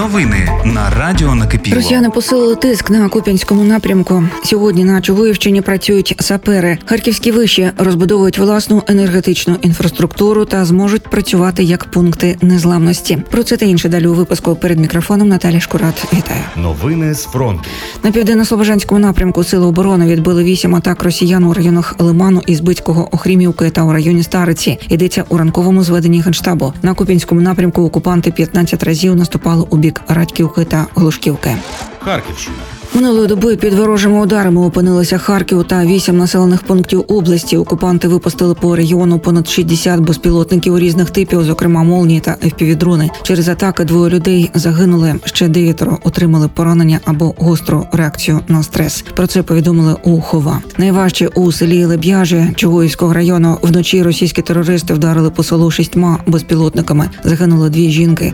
Новини на Радіо Накипіло. Росіяни посилили тиск на Куп'янському напрямку. Сьогодні на Чугуївщині працюють сапери. Харківські виші розбудовують власну енергетичну інфраструктуру та зможуть працювати як пункти незламності. Про це та інше далі у випуску. Перед мікрофоном Наталя Шкурат. Вітаю. Новини з фронту. На Південно-Слобожанському напрямку Сили оборони відбили 8 атак росіян у районах Лиману, Ізбицького, Охрімівки та у районі Стариці. Йдеться у ранковому зведенні Генштабу. На Куп'янському напрямку окупанти 15 разів наступали у бік Радьківки та Глушківки. Харківщина. Минулої доби під ворожими ударами опинилися Харків та 8 населених пунктів області. Окупанти випустили по регіону понад 60 безпілотників різних типів, зокрема молнії та FPV-дрони. Через атаки 2 людей загинули, ще 9 отримали поранення або гостру реакцію на стрес. Про це повідомили у Хова. Найважче у селі Леб'яжі Чугуївського району. Вночі російські терористи вдарили по селу 6 безпілотниками. Загинули 2 жінки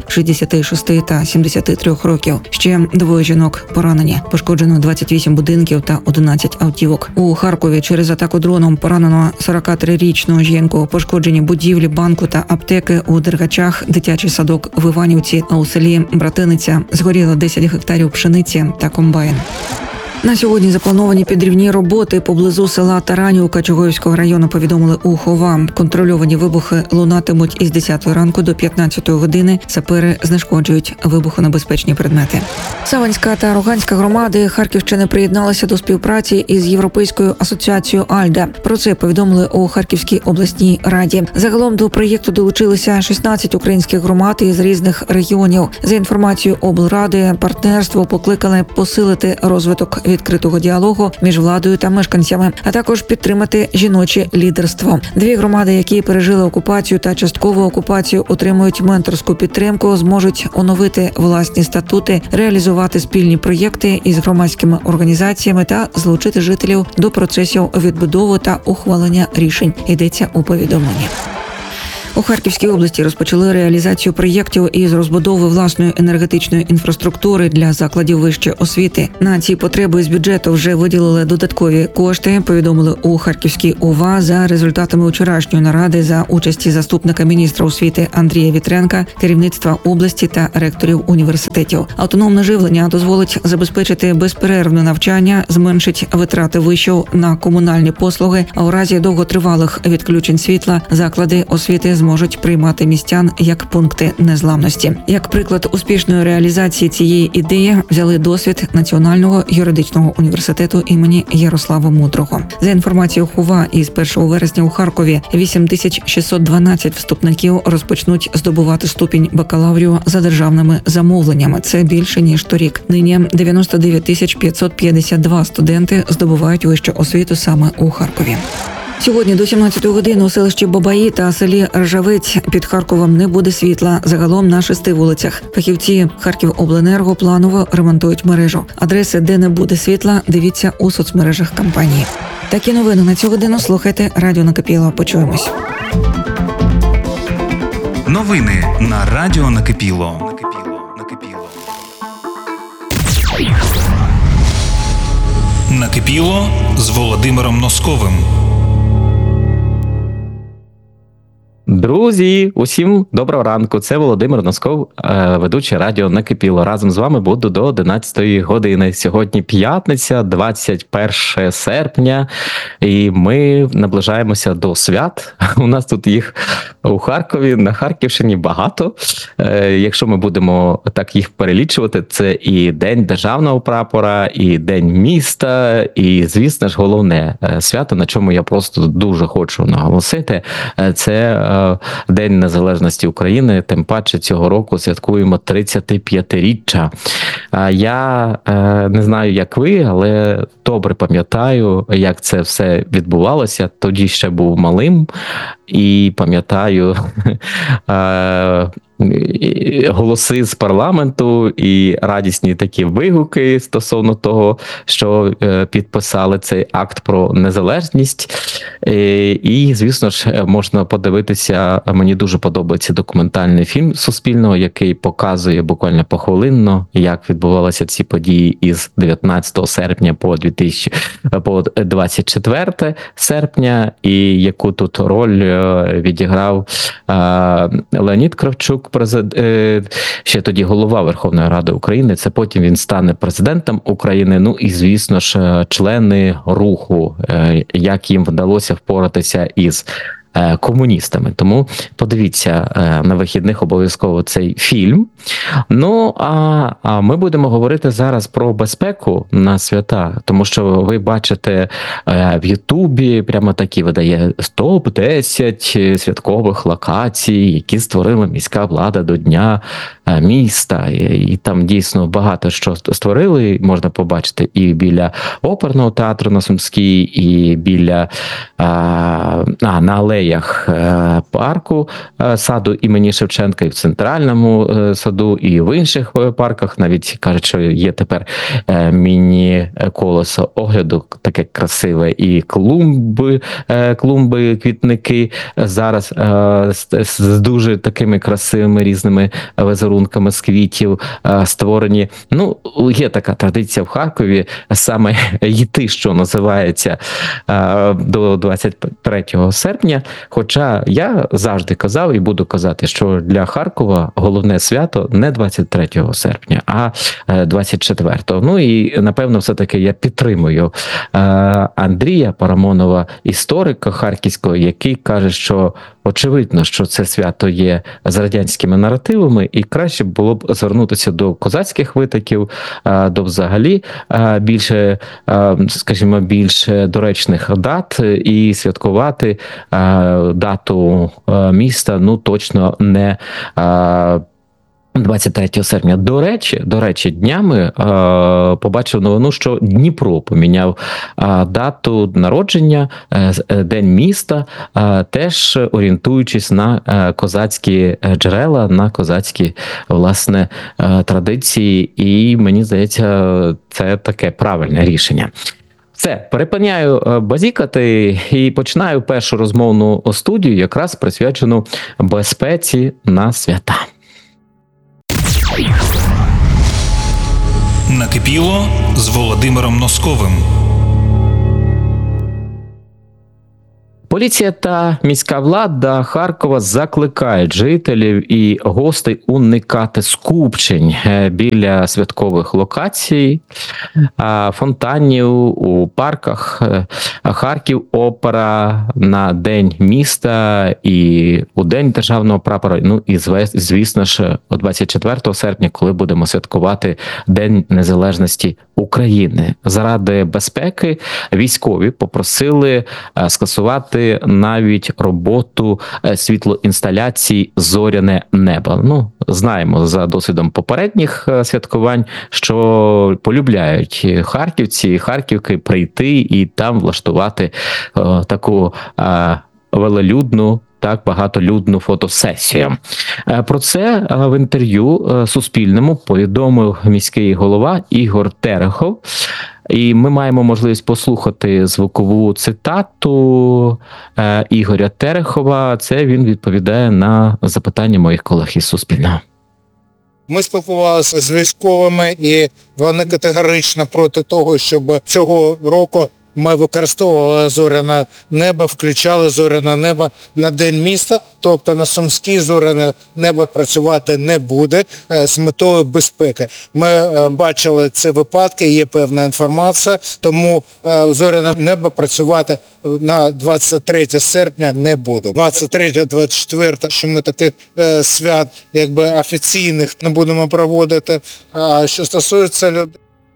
66 та 73 років. Ще 2 жінок поранені. Пошкоджено 28 будинків та 11 автівок. У Харкові через атаку дроном поранено 43-річну жінку. Пошкоджені будівлі банку та аптеки у Дергачах, дитячий садок в Іванівці, а у селі Братиниця згоріло 10 гектарів пшениці та комбайн. На сьогодні заплановані підрівні роботи поблизу села Таранівка Чугуївського району, повідомили у Хова. Контрольовані вибухи лунатимуть із 10 ранку до 15 години. Сапери знешкоджують вибухонебезпечні предмети. Саванська та Роганська громади Харківщини приєдналися до співпраці із Європейською асоціацією Альда. Про це повідомили у Харківській обласній раді. Загалом до проєкту долучилися 16 українських громад із різних регіонів. За інформацією облради, партнерство покликали посилити розвиток відкритого діалогу між владою та мешканцями, а також підтримати жіноче лідерство. 2 громади, які пережили окупацію та часткову окупацію, отримують менторську підтримку, зможуть оновити власні статути, реалізувати спільні проєкти із громадськими організаціями та залучити жителів до процесів відбудови та ухвалення рішень. Йдеться у повідомленні. У Харківській області розпочали реалізацію проєктів із розбудови власної енергетичної інфраструктури для закладів вищої освіти. На ці потреби з бюджету вже виділили додаткові кошти, повідомили у Харківській ОВА за результатами вчорашньої наради за участі заступника міністра освіти Андрія Вітренка, керівництва області та ректорів університетів. Автономне живлення дозволить забезпечити безперервне навчання, зменшить витрати вишів на комунальні послуги, а у разі довготривалих відключень світла заклади освіти зможуть приймати містян як пункти незламності. Як приклад успішної реалізації цієї ідеї взяли досвід Національного юридичного університету імені Ярослава Мудрого. За інформацією Хова, із 1 вересня у Харкові 8612 вступників розпочнуть здобувати ступінь бакалаврію за державними замовленнями. Це більше, ніж торік. Нині 99 552 студенти здобувають вищу освіту саме у Харкові. Сьогодні до 17 години у селищі Бабаї та селі Ржавець під Харковом не буде світла. Загалом на 6 вулицях. Фахівці Харківобленерго планово ремонтують мережу. Адреси, де не буде світла, дивіться у соцмережах компанії. Такі новини на цю годину слухайте Радіо Накипіло. Почуємось. Новини на Радіо Накипіло. Накипіло з Володимиром Носковим. Друзі, усім доброго ранку. Це Володимир Носков, ведучий Радіо Накипіло. Разом з вами буду до 11 години. Сьогодні п'ятниця, 21 серпня, і ми наближаємося до свят. У нас тут їх у Харкові, на Харківщині багато. Якщо ми будемо так їх перелічувати, це і День державного прапора, і День міста, і, звісно ж, головне свято, на чому я просто дуже хочу наголосити, це День Незалежності України, тим паче цього року святкуємо 35-річчя. Я не знаю, як ви, але добре пам'ятаю, як це все відбувалося. Тоді ще був малим і пам'ятаю голоси з парламенту і радісні такі вигуки стосовно того, що підписали цей акт про незалежність. І, звісно ж, можна подивитися, мені дуже подобається документальний фільм Суспільного, який показує буквально похвилинно, як відбувалися ці події із 19 серпня по 24 серпня, і яку тут роль відіграв Леонід Кравчук, ще тоді голова Верховної Ради України, це потім він стане президентом України, ну і, звісно ж, члени руху, як їм вдалося впоратися із комуністами. Тому подивіться на вихідних обов'язково цей фільм. Ну, а ми будемо говорити зараз про безпеку на свята, тому що ви бачите в Ютубі прямо такі видає топ-10 святкових локацій, які створила міська влада до Дня міста. І там дійсно багато що створили, можна побачити і біля оперного театру на Сумській, і біля на алеях парку саду імені Шевченка, і в центральному саду, і в інших парках. Навіть кажуть, що є тепер міні-колесо огляду, таке красиве, і клумби, квітники зараз з дуже такими красивими різними візерунками з квітів створені. Ну, є така традиція в Харкові саме йти, що називається, до 23 серпня. Хоча я завжди казав і буду казати, що для Харкова головне свято не 23 серпня, а 24-го. Ну і, напевно, все-таки я підтримую Андрія Парамонова, історика харківського, який каже, що очевидно, що це свято є з радянськими наративами, і краще було б звернутися до козацьких витоків, до взагалі більше, скажімо, більш доречних дат і святкувати дату міста, ну, точно не 23 серпня. До речі, днями побачив новину, що Дніпро поміняв дату народження, День міста, теж орієнтуючись на козацькі джерела, на козацькі, власне, традиції, і мені здається, це таке правильне рішення. Все, перепиняю базікати і починаю першу розмовну студію, якраз присвячену безпеці на свята. Накипіло з Володимиром Носковим. Поліція та міська влада Харкова закликають жителів і гостей уникати скупчень біля святкових локацій, фонтанів у парках. Харків опера на День міста і у День державного прапора, ну і звісно ж 24 серпня, коли будемо святкувати День Незалежності України. Заради безпеки військові попросили скасувати навіть роботу світлоінсталяцій «Зоряне небо». Ну, знаємо за досвідом попередніх святкувань, що полюбляють харківці, харківки прийти і там влаштувати таку велелюдну, так багатолюдну фотосесію. Про це в інтерв'ю Суспільному повідомив міський голова Ігор Терехов. І ми маємо можливість послухати звукову цитату Ігоря Терехова. Це він відповідає на запитання моїх колег із Суспільного. Ми спілкувалися з військовими, і вони категорично проти того, щоб цього року ми використовували зоряне небо, включали зоряне небо на День міста, тобто на Сумській зоряне небо працювати не буде з метою безпеки. Ми бачили ці випадки, є певна інформація, тому зоряне небо працювати на 23 серпня не буде. 23-24, що ми таких свят якби офіційних не будемо проводити. А що стосується людей,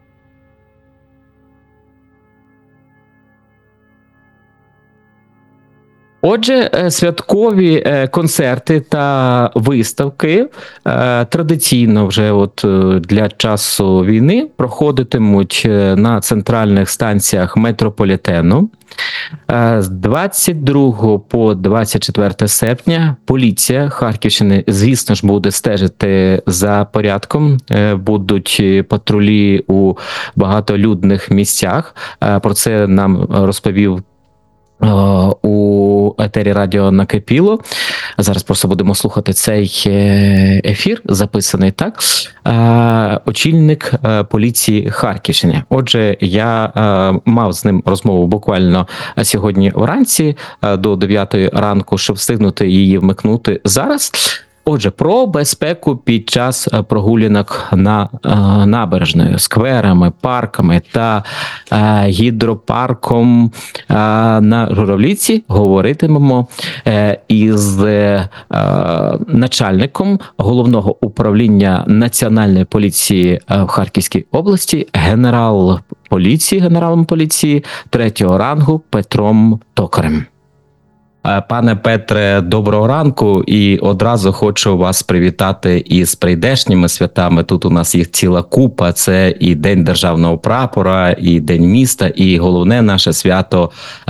Отже, святкові концерти та виставки традиційно вже от для часу війни проходитимуть на центральних станціях метрополітену. З 22 по 24 серпня поліція Харківщини, звісно ж, буде стежити за порядком. Будуть патрулі у багатолюдних місцях. Про це нам розповів у етері радіо накипіло. Зараз просто будемо слухати цей ефір, записаний так. Очільник поліції Харківщини. Отже, я мав з ним розмову буквально сьогодні вранці до 9 ранку, щоб встигнути її вмикнути зараз. Отже, про безпеку під час прогулянок на набережною, скверами, парками та гідропарком на Журавлівці говоритимемо із начальником Головного управління Національної поліції в Харківській області, генералом поліції 3-го рангу Петром Токарем. Пане Петре, доброго ранку, і одразу хочу вас привітати із прийдешніми святами. Тут у нас їх ціла купа, це і День Державного прапора, і День міста, і головне наше свято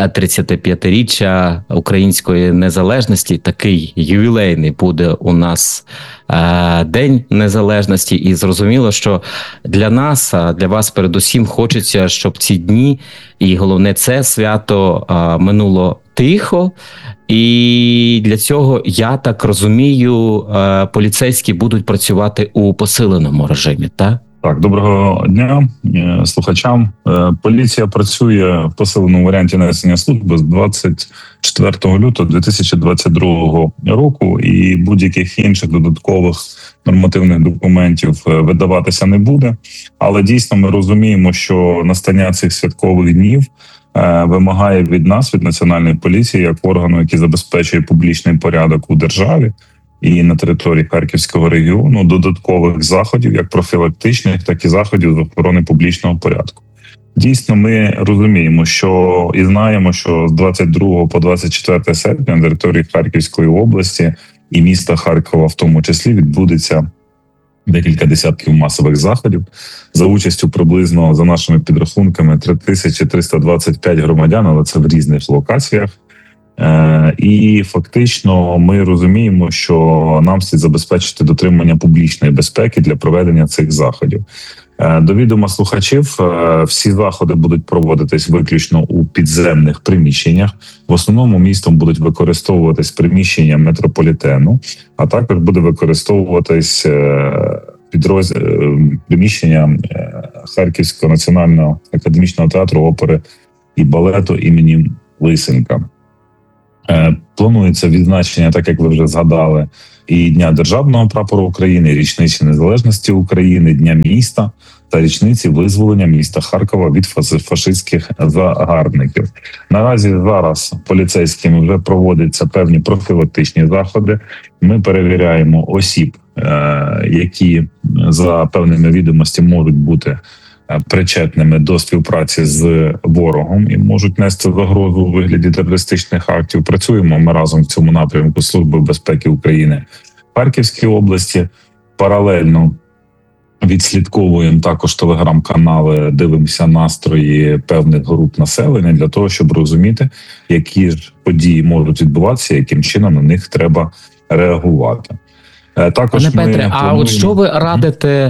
35-річчя української незалежності. Такий ювілейний буде у нас День Незалежності, і зрозуміло, що для нас, для вас передусім хочеться, щоб ці дні, і головне це свято минуло тихо, і для цього, я так розумію, поліцейські будуть працювати у посиленому режимі, так? Так, доброго дня слухачам. Поліція працює в посиленому варіанті несення служби з 24 лютого 2022 року, і будь-яких інших додаткових нормативних документів видаватися не буде. Але дійсно ми розуміємо, що настання цих святкових днів вимагає від нас, від Національної поліції, як органу, який забезпечує публічний порядок у державі і на території Харківського регіону, додаткових заходів, як профілактичних, так і заходів з охорони публічного порядку. Дійсно, ми розуміємо, що і знаємо, що з 22 по 24 серпня на території Харківської області і міста Харкова в тому числі відбудеться декілька десятків масових заходів за участю приблизно, за нашими підрахунками, 3325 громадян, але це в різних локаціях. І фактично ми розуміємо, що нам слід забезпечити дотримання публічної безпеки для проведення цих заходів. До відома слухачів, всі заходи будуть проводитись виключно у підземних приміщеннях. В основному містом будуть використовуватись приміщення метрополітену, а також буде використовуватись приміщення Харківського національного академічного театру опери і балету імені Лисенка. Планується відзначення, так як ви вже згадали, і Дня Державного прапору України, і річниці Незалежності України, Дня міста та річниці визволення міста Харкова від фашистських загарбників. Наразі зараз поліцейськими вже проводяться певні профілактичні заходи. Ми перевіряємо осіб, які за певними відомостями можуть бути причетними до співпраці з ворогом і можуть нести загрозу у вигляді терористичних актів. Працюємо ми разом в цьому напрямку з Службою безпеки України в Харківській області. Паралельно відслідковуємо також телеграм-канали, дивимося настрої певних груп населення для того, щоб розуміти, які ж події можуть відбуватися, яким чином на них треба реагувати. Також Пане Петре, а от що ви радите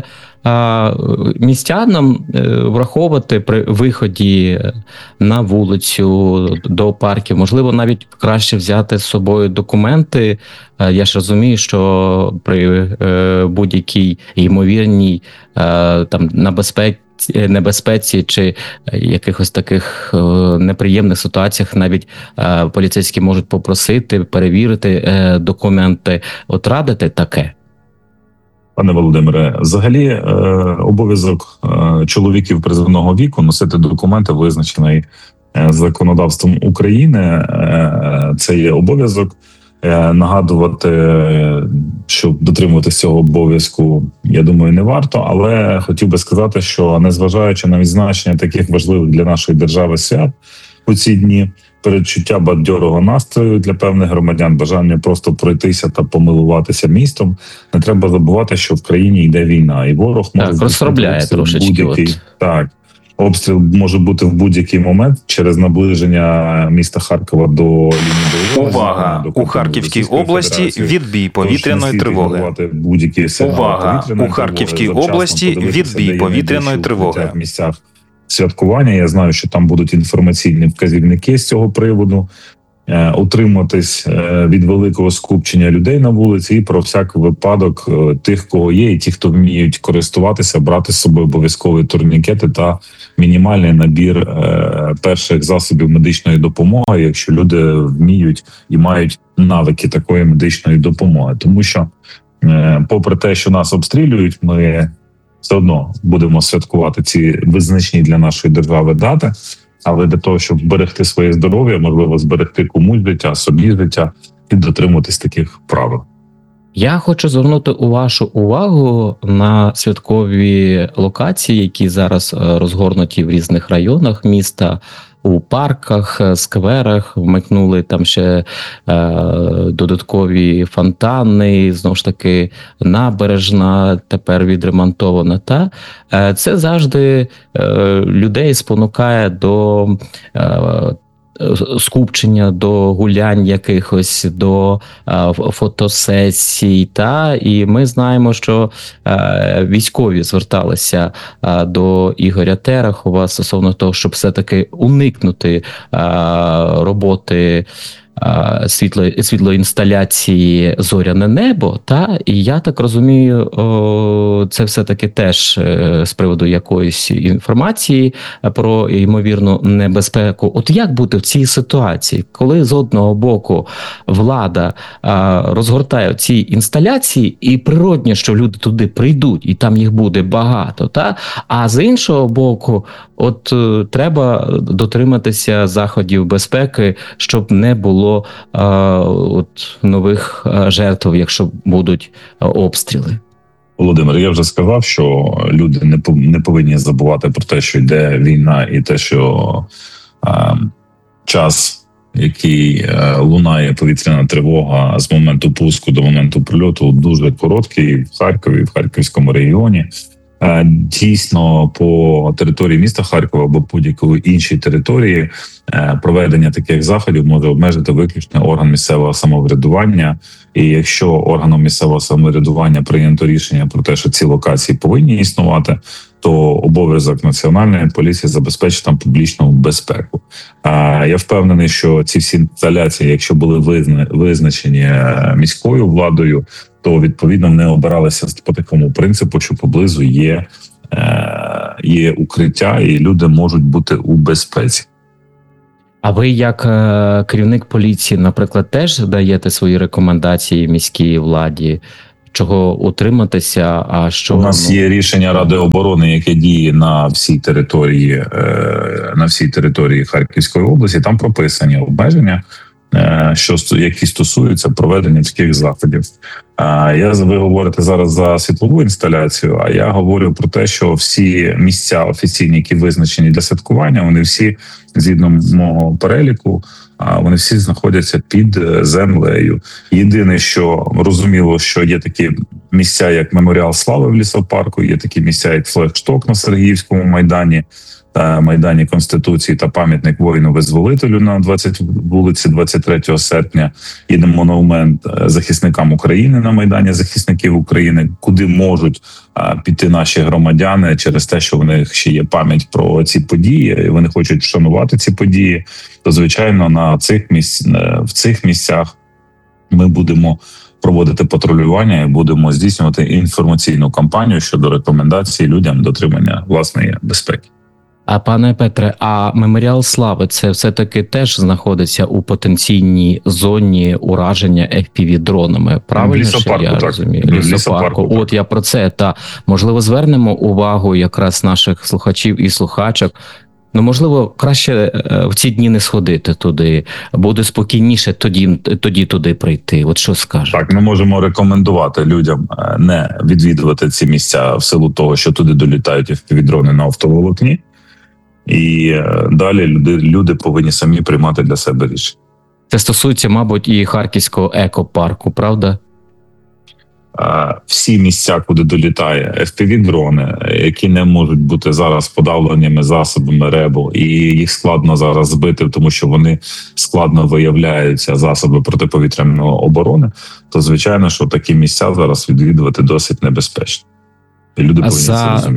містянам враховувати при виході на вулицю, до парків? Можливо, навіть краще взяти з собою документи. Я ж розумію, що при будь-якій ймовірній там небезпеці чи якихось таких неприємних ситуаціях навіть поліцейські можуть попросити перевірити документи. От радите таке? Пане Володимире, взагалі обов'язок чоловіків призовного віку носити документи, визначений законодавством України. Це є обов'язок. Нагадувати, що дотримуватися цього обов'язку, я думаю, не варто, але хотів би сказати, що незважаючи на відзначення таких важливих для нашої держави свят у ці дні, передчуття бадьорого настрою для певних громадян, бажання просто пройтися та помилуватися містом, не треба забувати, що в країні йде війна, і ворог може розробляє трошечки. Так, обстріл може бути в будь-який момент через наближення міста Харкова до лінії бойового. Увага! У Харківській області відбій повітряної тривоги. Будь-які Увага! У Харківській області відбій повітряної тривоги. В місцях святкування. Я знаю, що там будуть інформаційні вказівники з цього приводу. Утриматись від великого скупчення людей на вулиці і про всяк випадок тих, кого є, і ті, хто вміють користуватися, брати з собою обов'язкові турнікети та мінімальний набір перших засобів медичної допомоги, якщо люди вміють і мають навики такої медичної допомоги. Тому що, попри те, що нас обстрілюють, ми все одно будемо святкувати ці визначні для нашої держави дати. Але для того, щоб зберегти своє здоров'я, можливо, зберегти комусь життя, собі життя і дотримуватись таких правил. Я хочу звернути вашу увагу на святкові локації, які зараз розгорнуті в різних районах міста, у парках, скверах, вмикнули там ще додаткові фонтани, знову ж таки, набережна тепер відремонтована. Та це завжди людей спонукає до скупчення, до гулянь якихось, до фотосесій. І ми знаємо, що військові зверталися до Ігоря Терехова стосовно того, щоб все-таки уникнути роботи світлоінсталяції «Зоряне небо», і я так розумію, це все-таки теж з приводу якоїсь інформації про ймовірну небезпеку. От як бути в цій ситуації, коли з одного боку влада розгортає ці інсталяції, і природно, що люди туди прийдуть, і там їх буде багато, а з іншого боку, от треба дотриматися заходів безпеки, щоб не було нових жертв, якщо будуть обстріли. Володимир, я вже сказав, що люди не повинні забувати про те, що йде війна, і те, що час, який лунає повітряна тривога з моменту пуску до моменту прильоту, дуже короткий в Харкові, в Харківському регіоні. Дійсно, по території міста Харкова або будь-якої іншій території проведення таких заходів може обмежити виключно орган місцевого самоврядування. І якщо органом місцевого самоврядування прийнято рішення про те, що ці локації повинні існувати, то обов'язок Національної поліції забезпечить там публічну безпеку. Я впевнений, що ці всі інсталяції, якщо були визначені міською владою, то відповідно не обиралися по такому принципу, що поблизу є укриття і люди можуть бути у безпеці. А ви як керівник поліції, наприклад, теж даєте свої рекомендації міській владі, чого утриматися, а що... У нас є рішення Ради оборони, яке діє на всій території Харківської області, там прописані обмеження, які стосуються проведення таких заходів. Ви говорите зараз за світлову інсталяцію, а я говорю про те, що всі місця офіційні, які визначені для святкування, вони всі, згідно мого переліку, вони всі знаходяться під землею. Єдине, що розуміло, що є такі місця, як Меморіал Слави в лісопарку, є такі місця, як Флагшток на Сергіївському майдані, та Майдані Конституції та пам'ятник воїну-визволителю на вулиці 23 серпня. Є монумент захисникам України на Майдані захисників України, куди можуть піти наші громадяни через те, що в них ще є пам'ять про ці події, і вони хочуть вшанувати ці події. То, звичайно, в цих місцях ми будемо проводити патрулювання і будемо здійснювати інформаційну кампанію щодо рекомендацій людям дотримання власної безпеки. А пане Петре, а Меморіал Слави – це все-таки теж знаходиться у потенційній зоні ураження FPV-дронами, правильно? Лісопарку, я розумію? Лісопарку. От я про це. Можливо, звернемо увагу якраз наших слухачів і слухачок. Можливо, краще в ці дні не сходити туди, буде спокійніше тоді туди прийти. От що скажете? Так, ми можемо рекомендувати людям не відвідувати ці місця в силу того, що туди долітають FPV-дрони на оптоволокні. І далі люди повинні самі приймати для себе рішення. Це стосується, мабуть, і Харківського екопарку, правда? Всі місця, куди долітає FPV-дрони, які не можуть бути зараз подавленими засобами РЕБу, і їх складно зараз збити, тому що вони складно виявляються, засоби протиповітряної оборони, то, звичайно, що такі місця зараз відвідувати досить небезпечно. І люди повинні це розуміти.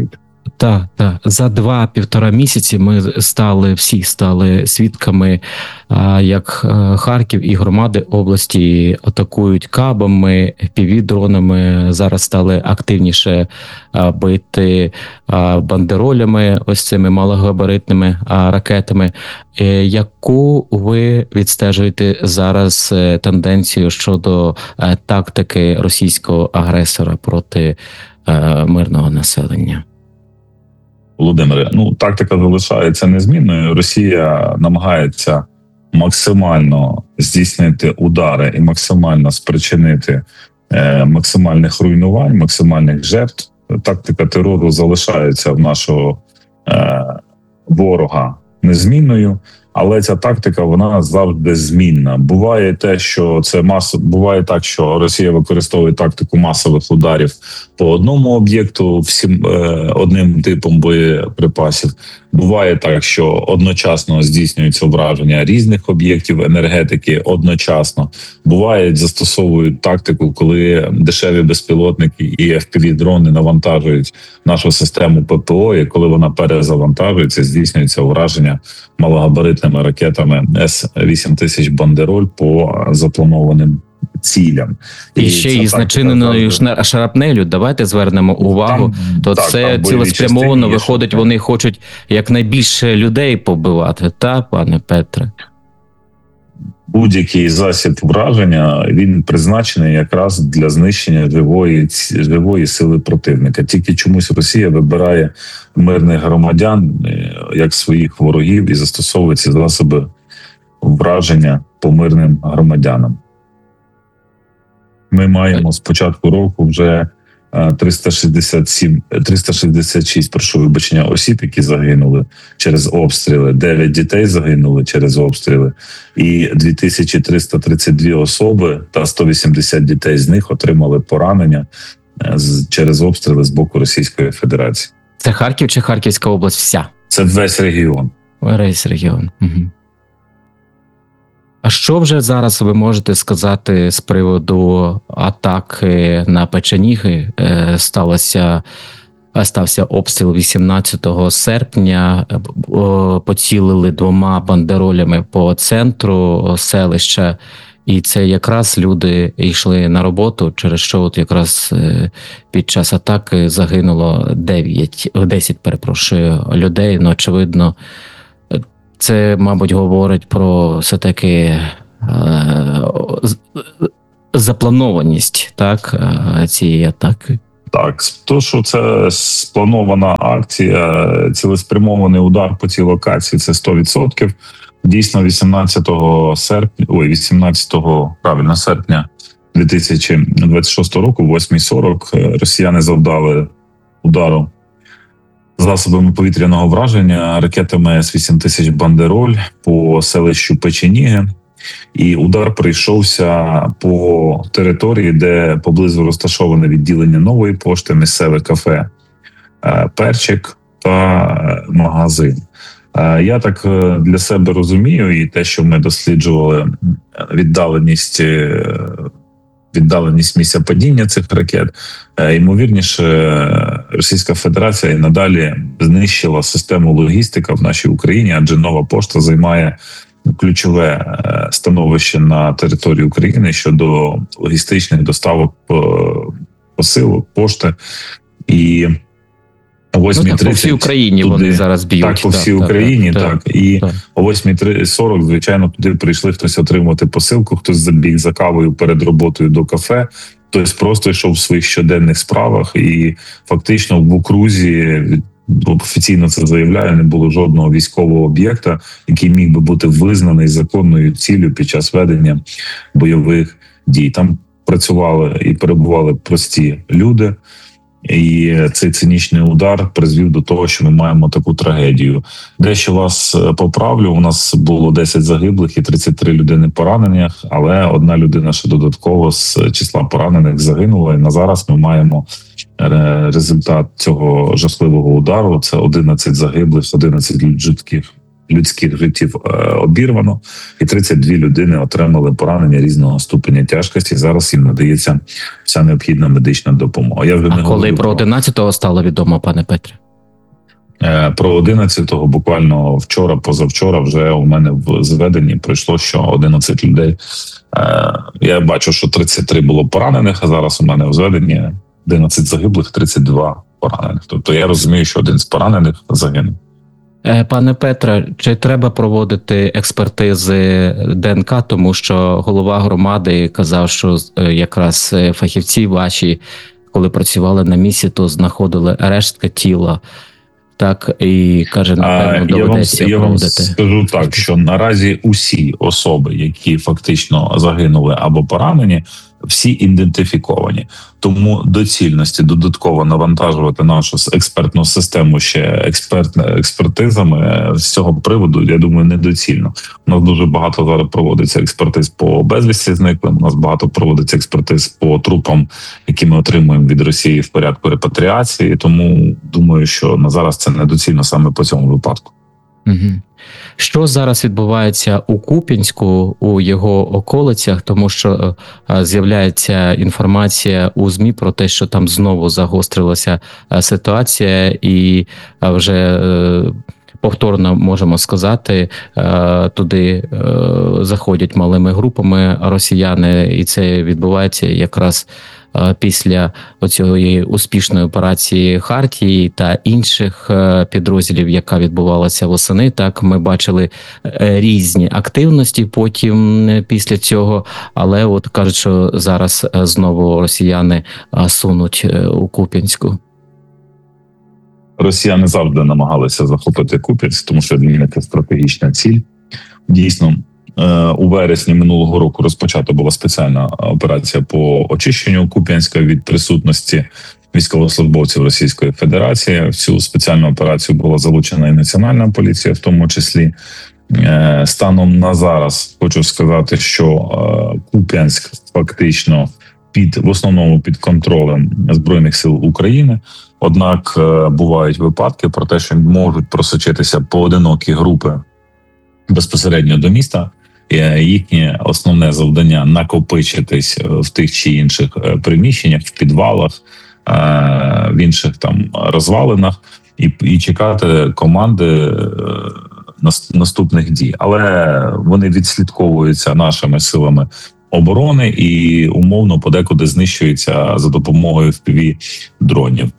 Так. За 2-1,5 місяці ми всі стали свідками, як Харків і громади області атакують кабами, FPV-дронами. Зараз стали активніше бити бандеролями, ось цими малогабаритними ракетами. Яку ви відстежуєте зараз тенденцію щодо тактики російського агресора проти мирного населення? Володимире, тактика залишається незмінною. Росія намагається максимально здійснити удари і максимально спричинити максимальних руйнувань, максимальних жертв. Тактика терору залишається в нашого ворога незмінною, але ця тактика, вона завжди змінна. Буває так, що Росія використовує тактику масових ударів по одному об'єкту одним типом боєприпасів. Буває так, що одночасно здійснюється враження різних об'єктів енергетики одночасно. Застосовують тактику, коли дешеві безпілотники і FPV-дрони навантажують нашу систему ППО, і коли вона перезавантажується, здійснюється враження малогабаритними ракетами С-8000 «Бандероль» по запланованим цілям. І ще із начиненою шрапнелю, давайте звернемо увагу, це цілеспрямовано виходить, вони хочуть якнайбільше людей побивати, пане Петре? Будь-який засіб враження, він призначений якраз для знищення живої сили противника. Тільки чомусь Росія вибирає мирних громадян як своїх ворогів і застосовує ці засоби враження по мирним громадянам. Ми маємо з початку року вже 366 осіб, які загинули через обстріли, 9 дітей загинули через обстріли, і 2332 особи та 180 дітей з них отримали поранення через обстріли з боку Російської Федерації. Це Харків чи Харківська область вся? Це весь регіон. Весь регіон. Угу. А що вже зараз ви можете сказати з приводу атаки на Печеніги? Стався обстріл 18 серпня, поцілили 2 бандеролями по центру селища, і це якраз люди йшли на роботу, через що якраз під час атаки загинуло 10 людей, очевидно. Це, мабуть, говорить про все-таки запланованість цієї атаки. Так, то, що це спланована акція, цілеспрямований удар по цій локації, це 100%. Дійсно, 18 серпня 2026 року, в 8:40, росіяни завдали удару засобами повітряного враження ракетами С-8000 «Бандероль» по селищу Печеніги. І удар прийшовся по території, де поблизу розташоване відділення Нової пошти, місцеве кафе «Перчик» та магазин. Я так для себе розумію, і те, що ми досліджували віддаленість місця падіння цих ракет, ймовірніше, Російська Федерація і надалі знищила систему логістика в нашій Україні, адже Нова пошта займає ключове становище на території України щодо логістичних доставок посилок, пошти. І о 8:30 по всій Україні туди, вони зараз б'ють. Так, по всій Україні, так. І о 8:40, звичайно, туди прийшли хтось отримувати посилку, хтось забіг за кавою перед роботою до кафе, хтось просто йшов в своїх щоденних справах, і фактично в окрузі, офіційно це заявляю, не було жодного військового об'єкта, який міг би бути визнаний законною ціллю під час ведення бойових дій. Там працювали і перебували прості люди, і цей цинічний удар призвів до того, що ми маємо таку трагедію. Дещо вас поправлю, у нас було 10 загиблих і 33 людини поранених, але одна людина ще додатково з числа поранених загинула, і на зараз ми маємо результат цього жахливого удару. Це 11 загиблих, 11 людських життів обірвано, і 32 людини отримали поранення різного ступеня тяжкості. Зараз їм надається вся необхідна медична допомога. Коли про 11-го стало відомо, пане Петре? Про 11-го буквально вчора, позавчора вже у мене в зведенні пройшло, що 11 людей. Я бачу, що 33 було поранених, а зараз у мене в зведенні 11 загиблих, 32 поранених. Тобто я розумію, що один з поранених загинув. Пане Петре, чи треба проводити експертизи ДНК, тому що голова громади казав, що якраз фахівці ваші, коли працювали на місці, то знаходили рештки тіла. Так, і каже, напевно, доведеться проводити. Я вам скажу так, що наразі усі особи, які фактично загинули або поранені, всі ідентифіковані. Тому доцільності додатково навантажувати нашу експертну систему ще експертизами з цього приводу, я думаю, недоцільно. У нас дуже багато зараз проводиться експертиз по безвісті зниклим, у нас багато проводиться експертиз по трупам, які ми отримуємо від Росії в порядку репатріації, тому думаю, що на зараз це недоцільно саме по цьому випадку. Угу. Що зараз відбувається у Куп'янську, у його околицях, тому що з'являється інформація у ЗМІ про те, що там знову загострилася ситуація, і вже повторно можемо сказати, туди заходять малими групами росіяни, і це відбувається якраз після оцієї успішної операції Хартії та інших підрозділів, яка відбувалася восени. Так, ми бачили різні активності потім після цього, але от кажуть, що зараз знову росіяни сунуть у Куп'янську. Росіяни завжди намагалися захопити Куп'янськ, тому що для них це стратегічна ціль. Дійсно, у вересні минулого року розпочата була спеціальна операція по очищенню Куп'янська від присутності військовослужбовців Російської Федерації. В цю спеціальну операцію була залучена і Національна поліція, в тому числі. Станом на зараз хочу сказати, що Куп'янськ фактично в основному під контролем Збройних сил України. Однак бувають випадки про те, що можуть просочитися поодинокі групи безпосередньо до міста. Їхнє основне завдання – накопичитись в тих чи інших приміщеннях, в підвалах, в інших там розвалинах і чекати команди наступних дій. Але вони відслідковуються нашими силами оборони і умовно подекуди знищуються за допомогою FPV-дронів.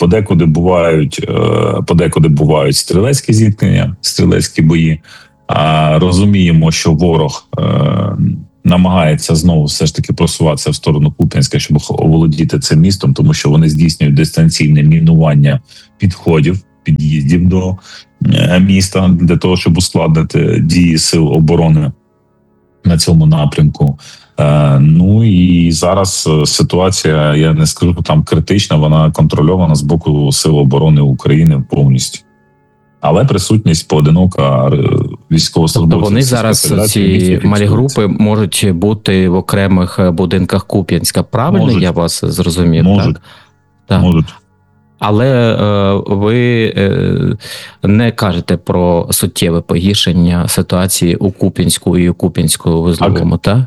Подекуди бувають стрілецькі зіткнення, стрілецькі бої. Розуміємо, що ворог намагається знову все ж таки просуватися в сторону Куп'янська, щоб оволодіти цим містом, тому що вони здійснюють дистанційне мінування під'їздів до міста для того, щоб ускладнити дії сил оборони на цьому напрямку. Ну і зараз ситуація, я не скажу, там критична, вона контрольована з боку сил оборони України повністю. Але присутність поодинока військовослужбовців. Тобто вони зараз, ці малі групи, можуть бути в окремих будинках Куп'янська. Правильно можуть. Я вас зрозумів? Можуть. Так? Можуть. Але ви не кажете про суттєве погіршення ситуації у Куп'янську і у Куп'янську-Вузловому, так?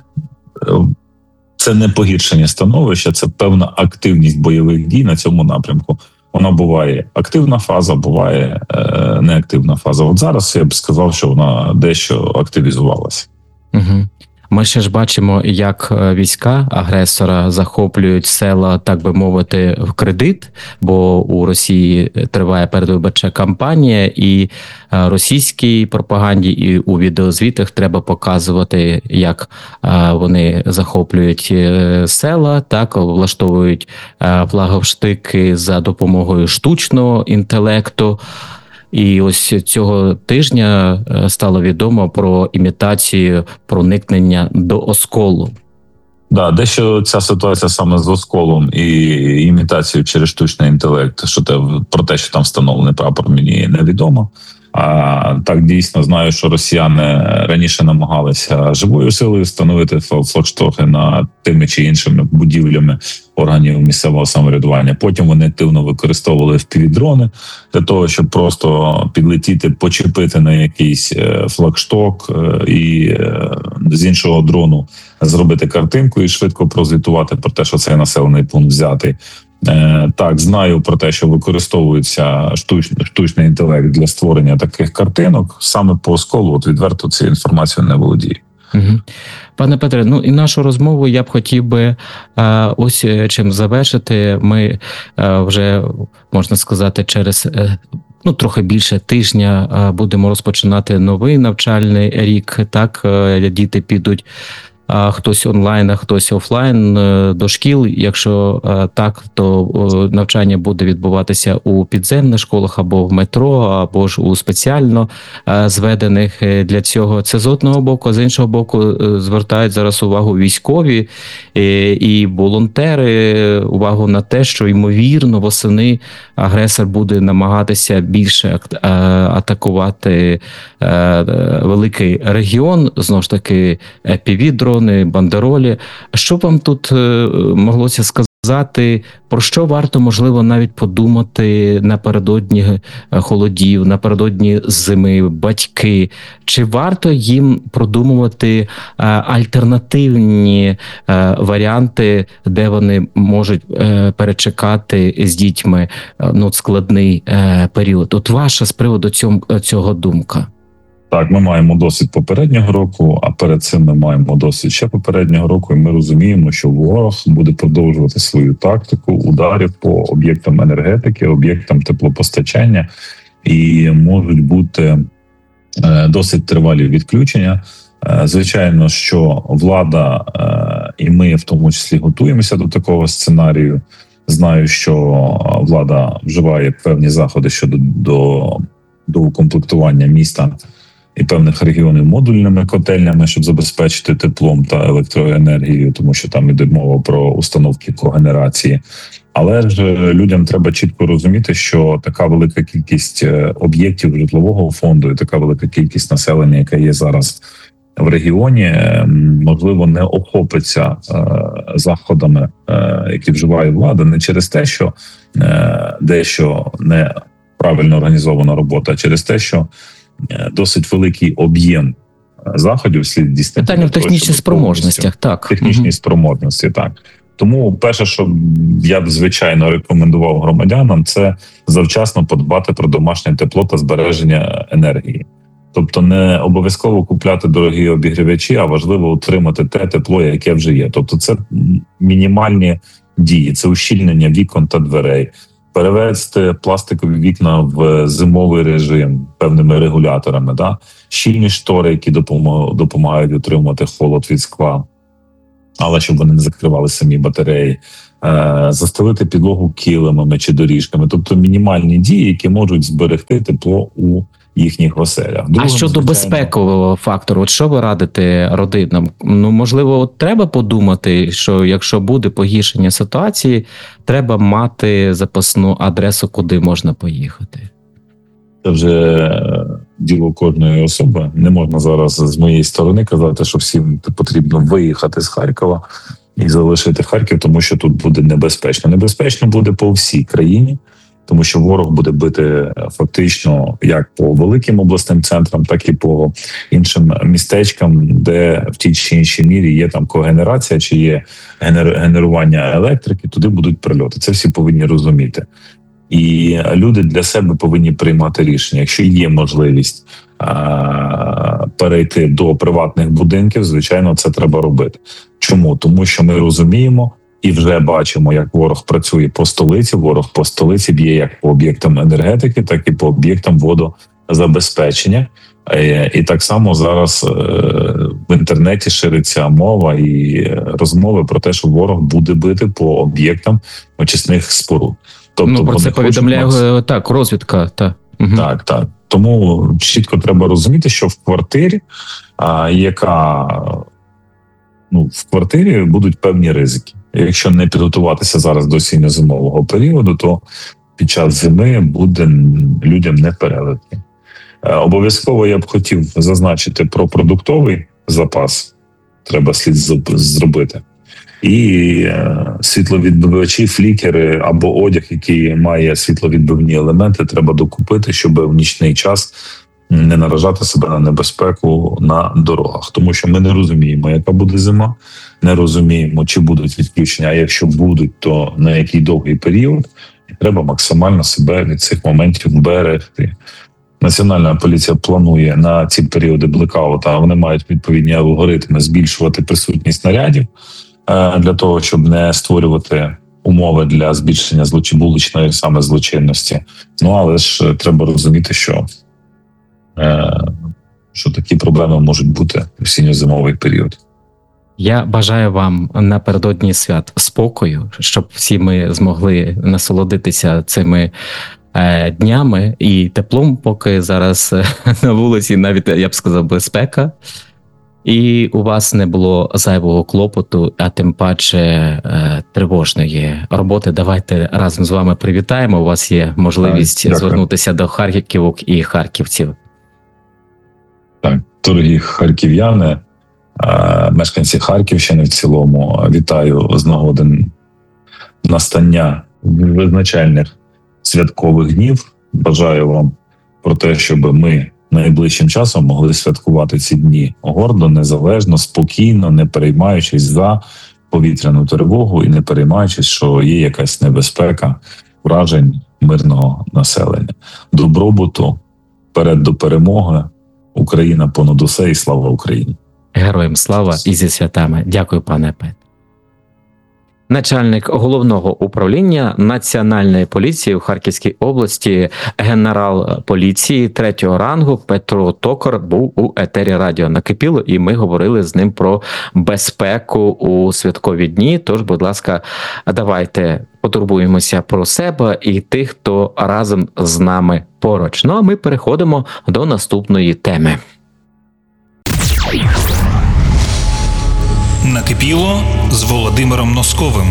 Це не погіршення становища, це певна активність бойових дій на цьому напрямку. Вона буває активна фаза, буває неактивна фаза. От зараз я б сказав, що вона дещо активізувалася. Угу. Ми ще ж бачимо, як війська агресора захоплюють села, так би мовити, в кредит, бо у Росії триває передвиборча кампанія, і російській пропаганді, і у відеозвітах треба показувати, як вони захоплюють села, так, влаштовують флаговштики за допомогою штучного інтелекту. І ось цього тижня стало відомо про імітацію проникнення до Осколу. Да, дещо ця ситуація саме з Осколом і імітацією через штучний інтелект, про те, що там встановлений прапор, мені невідомо. А так, дійсно, знаю, що росіяни раніше намагалися живою силою встановити флагштоки над тими чи іншими будівлями органів місцевого самоврядування. Потім вони активно використовували FPV-дрони для того, щоб просто підлетіти, почепити на якийсь флагшток і з іншого дрону зробити картинку і швидко прозвітувати про те, що цей населений пункт взятий. Так, знаю про те, що використовується штучний інтелект для створення таких картинок. Саме по осколу, відверто цією інформацією не володію. Угу. Пане Петре, і нашу розмову я б хотів би ось чим завершити. Ми вже, можна сказати, через трохи більше тижня будемо розпочинати новий навчальний рік. Так, діти підуть хтось онлайн, а хтось офлайн до шкіл. Якщо так, то навчання буде відбуватися у підземних школах або в метро, або ж у спеціально зведених для цього. Це з одного боку, а з іншого боку звертають зараз увагу військові і волонтери, увагу на те, що ймовірно восени агресор буде намагатися більше атакувати великий регіон, знову ж таки, FPV-дрони, бандеролі. Що вам тут моглося сказати, про що варто, можливо, навіть подумати напередодні холодів, напередодні зими, батьки? Чи варто їм продумувати альтернативні варіанти, де вони можуть перечекати з дітьми складний період? От ваша з приводу цього думка. Так, ми маємо досвід попереднього року, а перед цим ми маємо досвід ще попереднього року, і ми розуміємо, що ворог буде продовжувати свою тактику ударів по об'єктам енергетики, об'єктам теплопостачання, і можуть бути досить тривалі відключення. Звичайно, що влада і ми в тому числі готуємося до такого сценарію. Знаю, що влада вживає певні заходи щодо до укомплектування міста і певних регіонів модульними котельнями, щоб забезпечити теплом та електроенергією, тому що там іде мова про установки когенерації. Але ж людям треба чітко розуміти, що така велика кількість об'єктів житлового фонду і така велика кількість населення, яка є зараз в регіоні, можливо, не охопиться заходами, які вживає влада, не через те, що дещо неправильно організована робота, а через те, що досить великий об'єм заходів слід дійсно. Питання в технічних спроможностях, так. Технічні спроможності, так. Тому перше, що я б, звичайно, рекомендував громадянам, це завчасно подбати про домашнє тепло та збереження енергії. Тобто не обов'язково купляти дорогі обігрівачі, а важливо утримати те тепло, яке вже є. Тобто це мінімальні дії, це ущільнення вікон та дверей, перевести пластикові вікна в зимовий режим певними регуляторами, да? Щільні штори, які допомагають утримувати холод від скла, але щоб вони не закривали самі батареї, застелити підлогу килимами чи доріжками. Тобто мінімальні дії, які можуть зберегти тепло у їхніх оселях. А щодо безпекового фактору, от що ви радите родинам? Можливо, треба подумати, що якщо буде погіршення ситуації, треба мати запасну адресу, куди можна поїхати? Це вже діло кожної особи. Не можна зараз з моєї сторони казати, що всім потрібно виїхати з Харкова і залишити Харків, тому що тут буде небезпечно. Небезпечно буде по всій країні, тому що ворог буде бити фактично як по великим обласним центрам, так і по іншим містечкам, де в тій чи іншій мірі є там когенерація, чи є генерування електрики, туди будуть прильоти. Це всі повинні розуміти. І люди для себе повинні приймати рішення. Якщо є можливість перейти до приватних будинків, звичайно, це треба робити. Чому? Тому що ми розуміємо і вже бачимо, як ворог працює по столиці. Ворог по столиці б'є як по об'єктам енергетики, так і по об'єктам водозабезпечення. І так само зараз в інтернеті шириться мова і розмови про те, що ворог буде бити по об'єктам очисних споруд. Тобто про це повідомляє так, розвідка. Так. Угу. Так. Тому чітко треба розуміти, що в квартирі, в квартирі будуть певні ризики. Якщо не підготуватися зараз до осінньо-зимового періоду, то під час зими буде людям непереливки. Обов'язково я б хотів зазначити про продуктовий запас. Треба слід зробити. І світловідбивачі, флікери або одяг, який має світловідбивні елементи, треба докупити, щоб в нічний час не наражати себе на небезпеку на дорогах. Тому що ми не розуміємо, яка буде зима, не розуміємо, чи будуть відключення, а якщо будуть, то на який довгий період. І треба максимально себе від цих моментів берегти. Національна поліція планує на ці періоди блекауту, а вони мають відповідні алгоритми збільшувати присутність нарядів для того, щоб не створювати умови для збільшення вуличної саме злочинності. Ну, але ж треба розуміти, що такі проблеми можуть бути в осінньо-зимовий період. Я бажаю вам напередодні свят спокою, щоб всі ми змогли насолодитися цими днями і теплом, поки зараз на вулиці навіть, я б сказав, безпека. І у вас не було зайвого клопоту, а тим паче тривожної роботи. Давайте разом з вами привітаємо. У вас є можливість звернутися до харківок і харківців. Так, дорогі харків'яни, мешканці Харківщини в цілому, вітаю з нагоди настання визначальних святкових днів. Бажаю вам про те, щоб ми найближчим часом могли святкувати ці дні гордо, незалежно, спокійно, не переймаючись за повітряну тривогу і не переймаючись, що є якась небезпека вражень мирного населення. Добробуту, вперед до перемоги. Україна понад усе і слава Україні. Героям слава і зі святами. Дякую, пане Петре. Начальник головного управління Національної поліції у Харківській області, генерал поліції 3-го рангу Петро Токар був у етері радіо «Накипіло», і ми говорили з ним про безпеку у святкові дні. Тож, будь ласка, давайте потурбуємося про себе і тих, хто разом з нами поруч. Ну, а ми переходимо до наступної теми. Накипіло з Володимиром Носковим.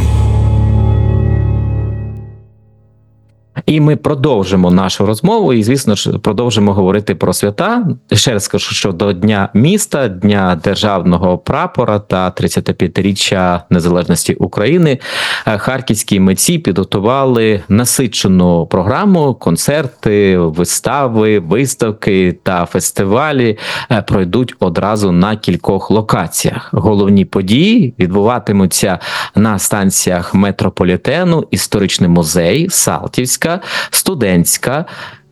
І ми продовжимо нашу розмову і, звісно ж, продовжимо говорити про свята. Ще раз скажу, що до Дня міста, Дня Державного прапора та 35-річчя Незалежності України харківські митці підготували насичену програму, концерти, вистави, виставки та фестивалі пройдуть одразу на кількох локаціях. Головні події відбуватимуться на станціях метрополітену, історичний музей, Салтівська, студентська,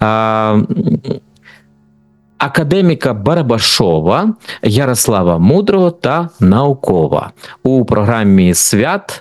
академіка Барабашова, Ярослава Мудрого та наукова. У програмі свят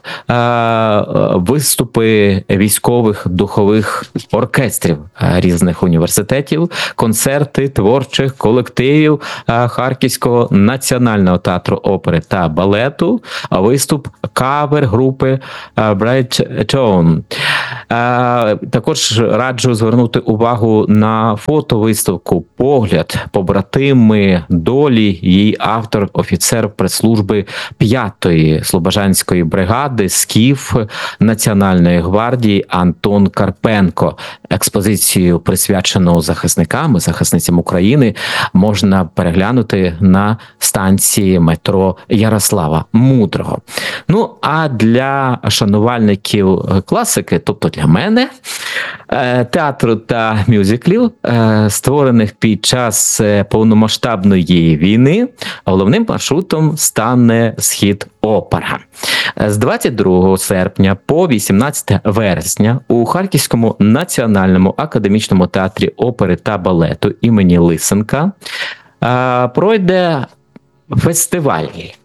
виступи військових духових оркестрів різних університетів, концерти творчих колективів Харківського національного театру опери та балету, виступ кавер-групи Bright Tone. Також раджу звернути увагу на фотовиставку «Погляд. Побратими долі», її автор, офіцер прес-служби 5-ї Слобожанської бригади СКІФ Національної гвардії Антон Карпенко. Експозицію, присвячену захисникам і захисницям України, можна переглянути на станції метро Ярослава Мудрого. Ну, а для шанувальників класики, тобто для мене, театру та мюзиклів, створених під час повномасштабної війни, головним маршрутом стане Схід-опера. З 22 серпня по 18 вересня у Харківському національному академічному театрі опери та балету імені Лисенка пройде фестиваль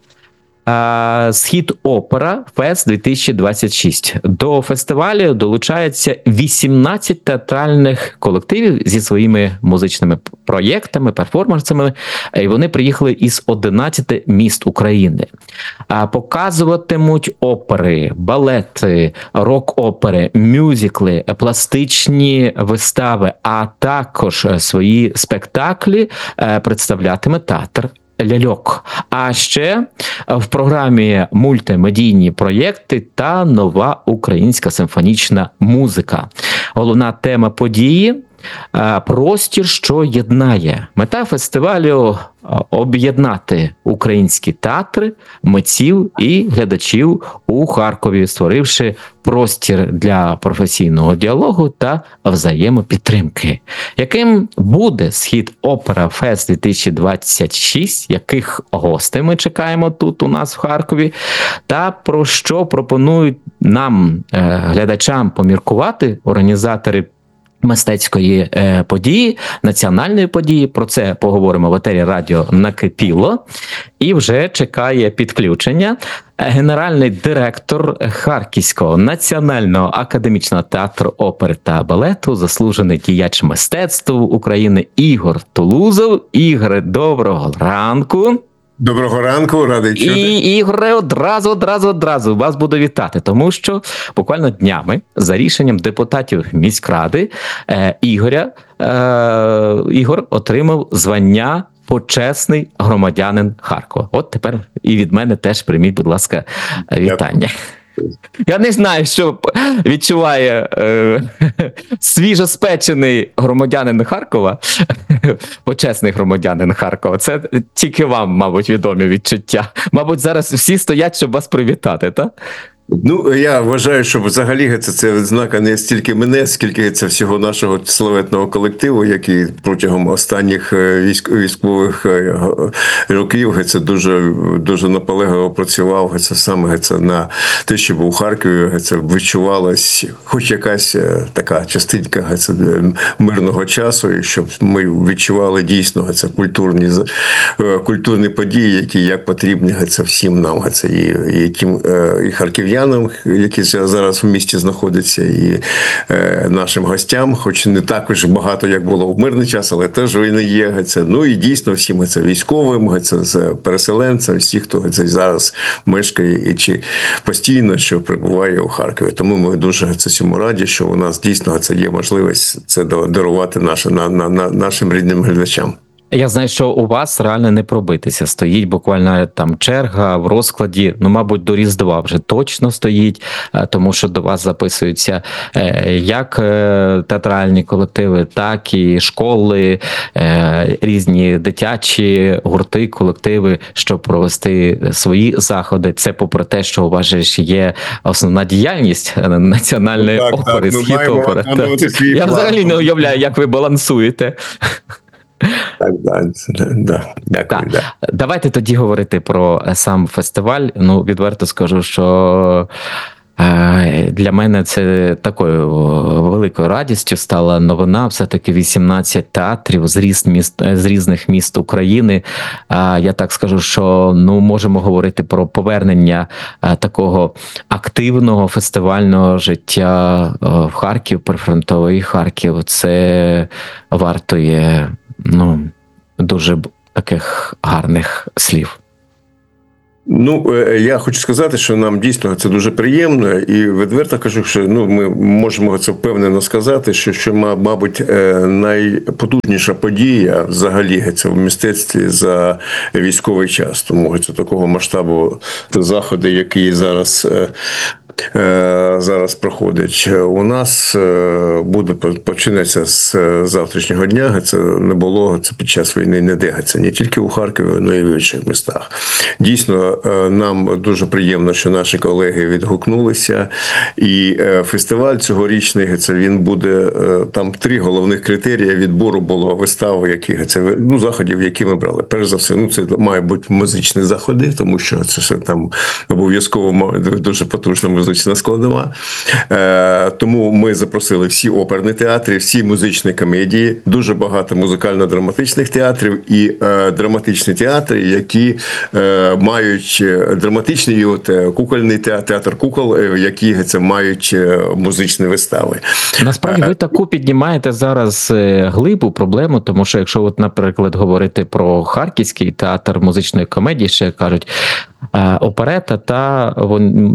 «Схід-опера Фест 2026». До фестивалю долучаються 18 театральних колективів зі своїми музичними проєктами, перформансами, і вони приїхали із 11 міст України. Показуватимуть опери, балети, рок-опери, мюзикли, пластичні вистави, а також свої спектаклі представлятиме театр ляльок. А ще в програмі мультимедійні проєкти та нова українська симфонічна музика. Головна тема події простір, що єднає. Мета фестивалю – об'єднати українські театри, митців і глядачів у Харкові, створивши простір для професійного діалогу та взаємопідтримки. Яким буде Схід Опера Фест 2026, яких гостей ми чекаємо тут у нас в Харкові, та про що пропонують нам, глядачам, поміркувати організатори мистецької події, національної події. Про це поговоримо в етері радіо «Накипіло». І вже чекає підключення генеральний директор Харківського національного академічного театру опери та балету, заслужений діяч мистецтв України Ігор Тулузов. Ігоре, доброго ранку. Доброго ранку, радий чути. І, Ігоре, одразу вас буду вітати, тому що буквально днями за рішенням депутатів міськради Ігор отримав звання почесний громадянин Харкова. От тепер і від мене теж прийміть, будь ласка, вітання. Я не знаю, що відчуває свіжоспечений громадянин Харкова, почесний громадянин Харкова. Це тільки вам, мабуть, відомі відчуття. Мабуть, зараз всі стоять, щоб вас привітати, так? Ну, я вважаю, що взагалі це відзнака не стільки мене, скільки це всього нашого славетного колективу, який протягом останніх військових років це дуже наполегливо працював. Це саме на те, щоб у Харкові це відчувалась хоч якась така частинка мирного часу, і щоб ми відчували дійсно культурні події, які як потрібні всім нам, і харків'янам, які зараз в місті знаходяться, і нашим гостям, хоч не також багато, як було в мирний час, але теж вони є. Ну і дійсно всім військовим, переселенцям, всі, хто зараз мешкає і чи постійно, що перебуває у Харкові. Тому ми дуже цьому раді, що у нас дійсно є можливість це дарувати нашим рідним глядачам. Я знаю, що у вас реально не пробитися. Стоїть буквально там черга в розкладі, мабуть, до Різдва вже точно стоїть, тому що до вас записуються як театральні колективи, так і школи, різні дитячі гурти, колективи, щоб провести свої заходи. Це попри те, що у вас же ж є основна діяльність національної опери, Схід Опера. Я взагалі не уявляю, як ви балансуєте. Дякую. Давайте тоді говорити про сам фестиваль. Ну, відверто скажу, що для мене це такою великою радістю стала новина. Все-таки 18 театрів з різних міст України. Я так скажу, що можемо говорити про повернення такого активного фестивального життя в Харків, прифронтовий Харків. Це вартує дуже таких гарних слів. Ну, я хочу сказати, що нам дійсно це дуже приємно, і відверто кажу, що ми можемо це впевнено сказати, що мабуть, найпотужніша подія взагалі це в мистецтві за військовий час. Тому це такого масштабу заходи, які зараз проходить. У нас буде починатися з завтрашнього дня. Це не було під час війни ніде. Це не тільки у Харкові, але й в інших містах. Дійсно, нам дуже приємно, що наші колеги відгукнулися. І фестиваль цьогорічний, він буде, там 3 головних критерії відбору було вистави, заходів, які ми брали. Перш за все, це має бути музичні заходи, тому що це там обов'язково дуже потужна музична складова. Тому ми запросили всі оперні театри, всі музичні комедії, дуже багато музикально-драматичних театрів і драматичні театри, які мають драматичний і кукольний театр кукол, які мають музичні вистави. Насправді ви таку піднімаєте зараз глибу проблему, тому що якщо, наприклад, говорити про Харківський театр музичної комедії, ще кажуть, оперета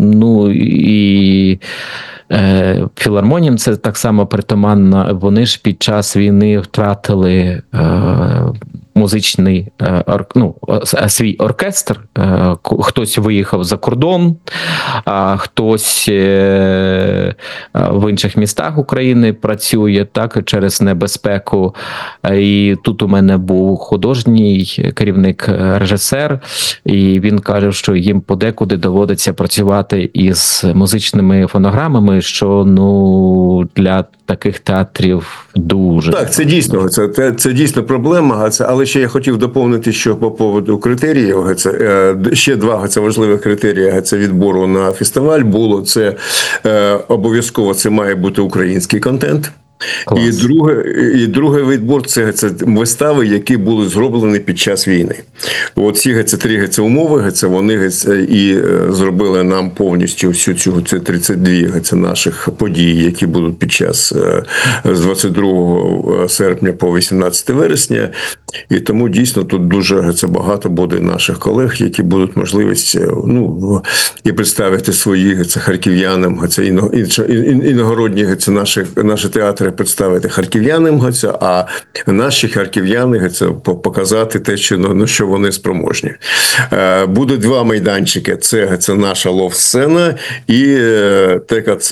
і філармоніям це так само притаманно. Вони ж під час війни втратили музичний свій оркестр. Хтось виїхав за кордон, хтось в інших містах України працює, так, через небезпеку. І тут у мене був художній керівник, режисер, і він каже, що їм подекуди доводиться працювати із музичними фонограмами, що, ну, для таких театрів дуже. Так, це дійсно, це дійсно проблема, але ще я хотів доповнити, що по поводу критеріїв, ще два важливих критерії відбору на фестиваль було, це обов'язково це має бути український контент. І другий відбор це вистави, які були зроблені під час війни. От ці три умови, вони і зробили нам повністю всю цю 32 наших подій, які будуть під час з 22 серпня по 18 вересня. І тому дійсно тут дуже багато буде наших колег, які будуть можливість і представити свої харків'янам, іногородні наші театри представити харків'янам, а наші харків'яни показати те, що вони спроможні. Буде два майданчики. Це наша лов-сцена і ТКЦ.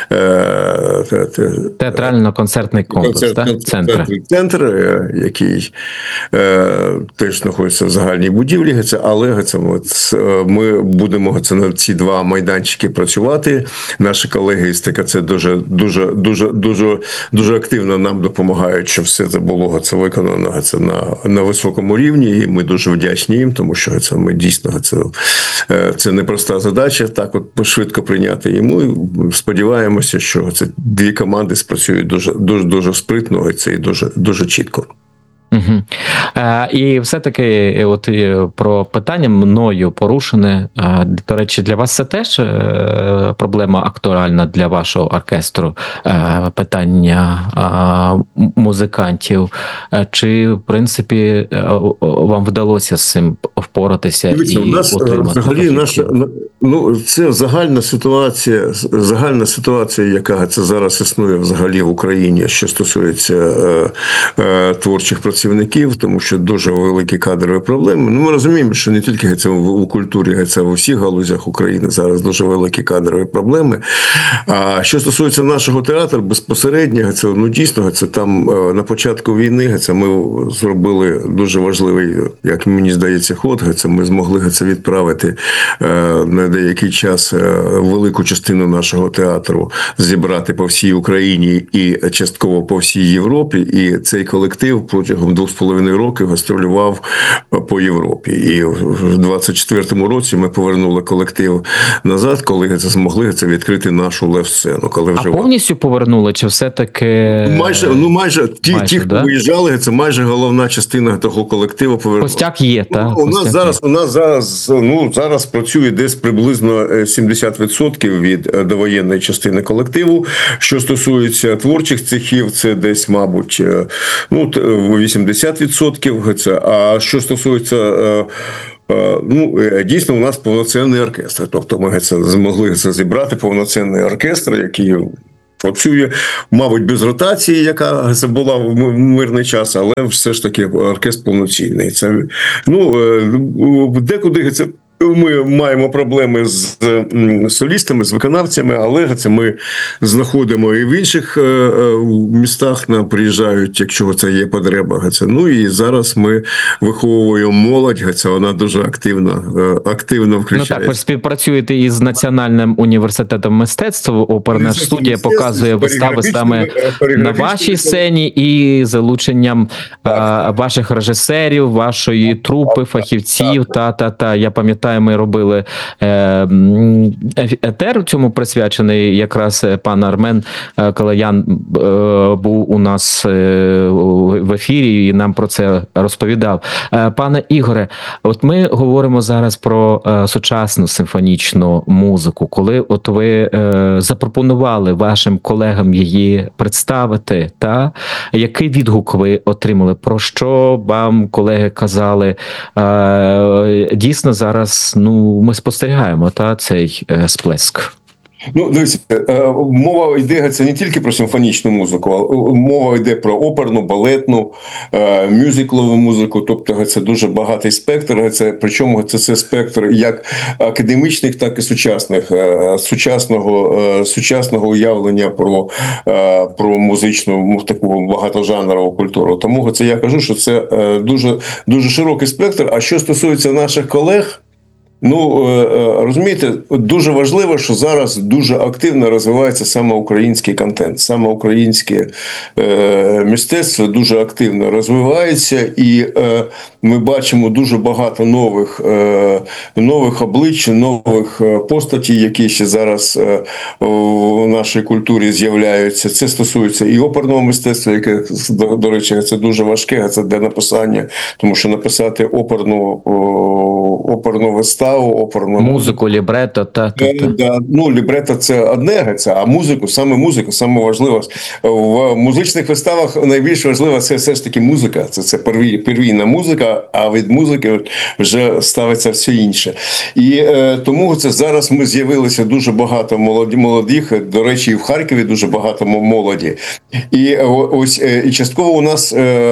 Театрально-концертний комплекс, Центр, який теж знаходиться в загальній будівлі, але ми будемо на ці два майданчики працювати. Наші колеги з ТКЦ дуже активно нам допомагають, щоб все це було виконано на високому рівні, і ми дуже вдячні їм, тому що ми дійсно це непроста задача так от швидко прийняти. І ми сподіваємося, що ці дві команди спрацюють дуже спритно і дуже чітко. Угу. І все-таки от про питання мною порушене. До речі, для вас це теж проблема актуальна для вашого оркестру? Питання музикантів? Чи, в принципі, вам вдалося з цим впоратися? Дивіться, у нас взагалі це загальна ситуація, яка зараз існує взагалі в Україні, що стосується творчих працівників, тому що дуже великі кадрові проблеми. Ми розуміємо, що не тільки це у культурі, це в усіх галузях України зараз дуже великі кадрові проблеми. А що стосується нашого театру, безпосередньо, дійсно, там на початку війни ми зробили дуже важливий, як мені здається, ход. Ми змогли відправити на деякий час велику частину нашого театру зібрати по всій Україні і частково по всій Європі. І цей колектив протягом 2,5 років гастролював по Європі. І в 24-му році ми повернули колектив назад, коли змогли відкрити нашу лев-сцену. А повністю повернули, чи все-таки... Майже. Ті, хто виїжджали, це майже головна частина того колективу повернула. Костяк є, так? У нас зараз працює десь приблизно 70% від довоєнної частини колективу. Що стосується творчих цехів, це десь, мабуть, 80%. А що стосується дійсно, у нас повноцінний оркестр. Тобто ми змогли зібрати повноцінний оркестр, який працює, мабуть, без ротації, яка була в мирний час, але все ж таки оркестр повноцінний. Це, декуди ми маємо проблеми з солістами, з виконавцями, але ми знаходимо і в інших містах, нам приїжджають, якщо це є потреба. І зараз ми виховуємо молодь, вона дуже активно включається. Так, ви співпрацюєте із Національним університетом мистецтв. Оперна студія показує вистави саме на вашій сцені і залученням ваших режисерів, вашої трупи, фахівців. Я пам'ятаю, ми робили етер цьому присвячений, якраз пан Армен Калаян був у нас в ефірі і нам про це розповідав. Пане Ігоре, от ми говоримо зараз про сучасну симфонічну музику. Коли от ви запропонували вашим колегам її представити, який відгук ви отримали? Про що вам колеги казали? Дійсно зараз ми спостерігаємо цей сплеск. Ну, дивіться, мова йде це не тільки про симфонічну музику, а мова йде про оперну, балетну, мюзиклову музику, тобто це дуже багатий спектр, причому це спектр як академічних, так і сучасних, сучасного уявлення про музичну, таку багатожанрову культуру. Тому це я кажу, що це дуже, дуже широкий спектр. А що стосується наших колег, ну, розумієте, дуже важливо, що зараз дуже активно розвивається саме український контент, саме українське мистецтво дуже активно розвивається, і ми бачимо дуже багато нових облич, нових постатей, які ще зараз в нашій культурі з'являються. Це стосується і оперного мистецтва, яке, до речі, це дуже важке, це для написання, тому що написати оперну виставу, оперну музику, лібрето, Ну, лібрето це одне, а музику, саме важливо. В музичних виставах найбільш важливо це все ж таки музика. Це первинна музика, а від музики вже ставиться все інше. І тому це зараз ми з'явилися дуже багато молодих, до речі, і в Харкові дуже багато молоді. І ось і частково у нас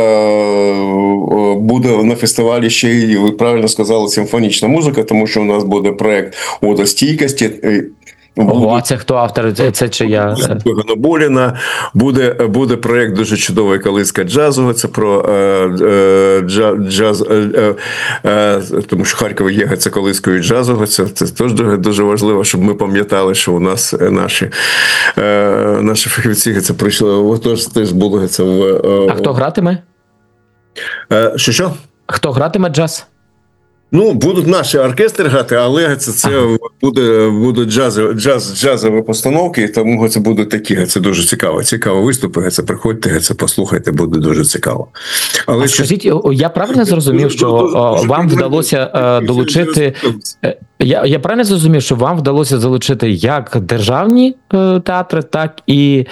буде на фестивалі ще, і ви правильно сказали, симфонічна музика, тому що у нас буде проект «Водостійкості». Ого, а це хто автор? Це чия? Ганоболіна. Буде проєкт дуже чудовий «Колиска джазу». Це про джаз, тому що Харків є це колискою джазу. Це теж дуже важливо, щоб ми пам'ятали, що у нас наші фахівці це прийшли. Теж було це в... А хто гратиме? Що? Хто гратиме джаз? Ну, будуть наші оркестри грати, але це будуть джазові постановки, тому це будуть такі, це дуже цікаво виступи, це приходьте, це послухайте, буде дуже цікаво. Але скажіть, я правильно зрозумів, що вам вдалося долучити... Я правильно зрозумів, що вам вдалося залучити як державні театри, так і...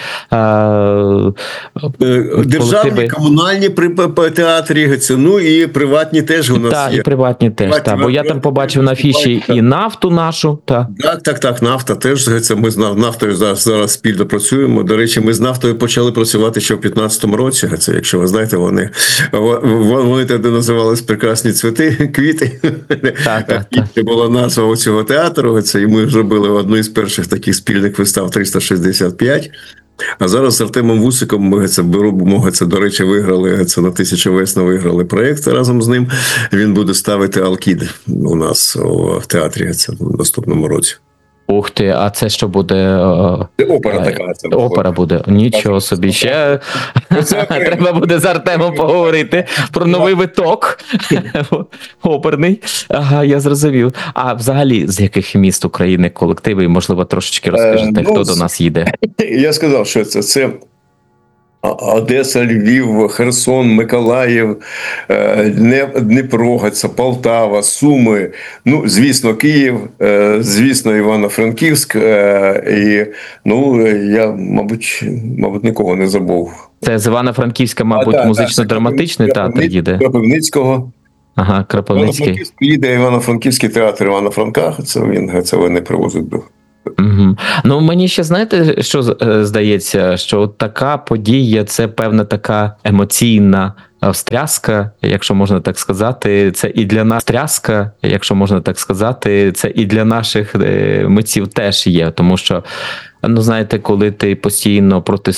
Державні, комунальні театрі, ну і приватні теж у нас є. Так, і приватні теж. Бо я там побачив на афіші і нафту нашу. Так, нафта теж. Ми з нафтою зараз спільно працюємо. До речі, ми з нафтою почали працювати ще в 2015 році. Це, якщо ви знаєте, вони тоді називались «Прекрасні квіти». Так. Це була назва цього театру. І ми зробили одну із перших таких спільних вистав 365. А зараз з Артемом Вусиком ми до речі, виграли на «1000 весна», виграли проєкт разом з ним. Він буде ставити «Алкід» у нас в театрі в наступному році. Ух ти, а це що буде? Це опера така. Опера буде. Нічого собі. Ще треба буде з Артемом поговорити про новий виток оперний. Ага, я зрозумів. А взагалі, з яких міст України колективи? Можливо, трошечки розкажете, хто до нас їде? Я сказав, що це Одеса, Львів, Херсон, Миколаїв, Дніпро, Полтава, Суми, ну, звісно, Київ, звісно, Івано-Франківськ, і, ну, я, мабуть, нікого не забув. Це з Івано-Франківська, мабуть, музично-драматичний театр їде? Кропивницького. Ага, Кропивницький. Їде Івано-Франківський театр Івано-Франка, це вони привозять до... Угу. Ну, мені ще, знаєте, що здається, що така подія – це певна така емоційна встряска, якщо можна так сказати. Це і для нас тряска, якщо можна так сказати, це і для наших митців теж є, тому що, ну, знаєте, коли ти постійно